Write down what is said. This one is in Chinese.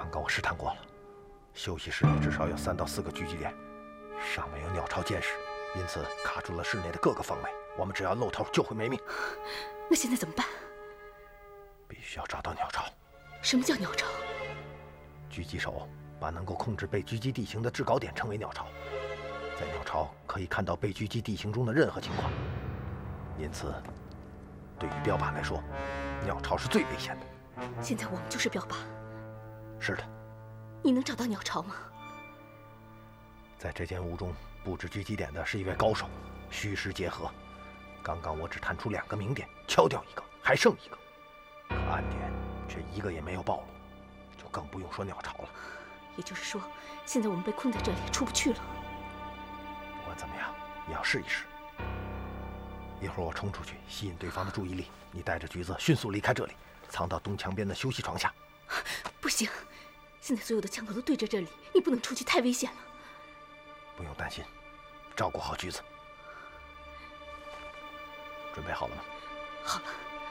刚我试探过了，休息室里至少有3到4个狙击点，上面有鸟巢监视，因此卡住了室内的各个方位。我们只要露头就会没命。 那现在怎么办？ 必须要找到鸟巢。 什么叫鸟巢？ 狙击手把能够控制被狙击地形的制高点称为鸟巢，在鸟巢可以看到被狙击地形中的任何情况。因此，对于标靶来说，鸟巢是最危险的。 现在我们就是标靶。 是的。 你能找到鸟巢吗？ 在这间屋中布置狙击点的是一位高手，虚实结合。刚刚我只探出2个明点，敲掉1个，还剩1个，可暗点却1个也没有暴露，就更不用说鸟巢了。 也就是说，现在我们被困在这里，出不去了。 不管怎么样，也要试一试。一会儿我冲出去，吸引对方的注意力，你带着橘子迅速离开这里，藏到东墙边的休息床下。 不行，现在所有的枪口都对着这里，你不能出去，太危险了。 不用担心，照顾好橘子。准备好了吗？ 好了。